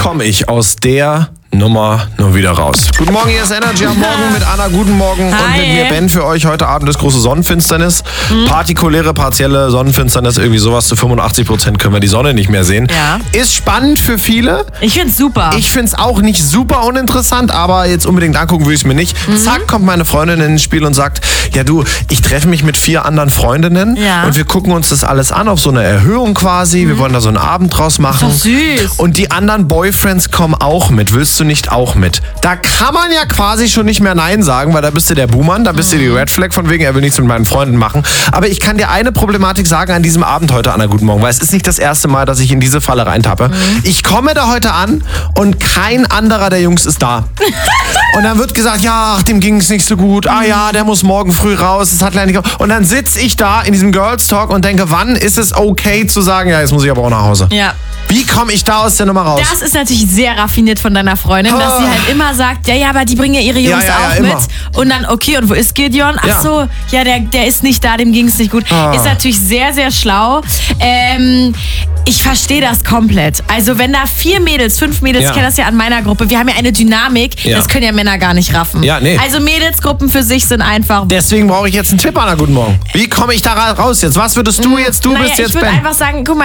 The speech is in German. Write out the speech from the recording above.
komme ich aus der Nummer nur wieder raus? Guten Morgen, hier ist Energy am Morgen mit Anna. Guten Morgen. Hi. Und mit mir Ben für euch. Heute Abend ist große Sonnenfinsternis. Partikuläre, partielle Sonnenfinsternis. Irgendwie sowas zu 85% können wir die Sonne nicht mehr sehen. Ja. Ist spannend für viele. Ich find's super. Ich find's auch nicht super uninteressant, aber jetzt unbedingt angucken würde ich es mir nicht. Zack, kommt meine Freundin ins Spiel und sagt, ja du, ich treffe mich mit 4 anderen Freundinnen und wir gucken uns das alles an auf so eine Erhöhung quasi. Wir wollen da so einen Abend draus machen. Ist doch süß. Und die anderen Boyfriends kommen auch mit. Willst du nicht auch mit? Da kann man ja quasi schon nicht mehr Nein sagen, weil da bist du der Buhmann, da bist du die Red Flag von wegen, er will nichts mit meinen Freunden machen. Aber ich kann dir eine Problematik sagen an diesem Abend heute, Anna, guten Morgen, weil es ist nicht das erste Mal, dass ich in diese Falle reintappe. Ich komme da heute an und kein anderer der Jungs ist da. Und dann wird gesagt, ja, ach, dem ging es nicht so gut. Ah ja, der muss morgen früh raus. Das hat leider nicht geklappt. Und dann sitze ich da in diesem Girls Talk und denke, wann ist es okay zu sagen, ja, jetzt muss ich aber auch nach Hause. Ja. Wie komme ich da aus der Nummer raus? Das ist natürlich sehr raffiniert von deiner Freundin, dass sie halt immer sagt, ja, aber die bringen ja ihre Jungs auch immer. mit. Und dann, okay, und wo ist Gideon? Ach so, ja, der ist nicht da, dem ging es nicht gut. Ist natürlich sehr, sehr schlau. Ich verstehe das komplett. Also wenn da 4 Mädels, 5 Mädels, ich kenne das ja an meiner Gruppe, wir haben ja eine Dynamik, das können ja Männer gar nicht raffen. Ja, nee. Also Mädelsgruppen für sich sind einfach... Deswegen brauche ich jetzt einen Tipp, Anna, guten Morgen. Wie komme ich da raus jetzt? Was würdest du jetzt? Du bist jetzt ich würde Ben. einfach sagen, guck mal,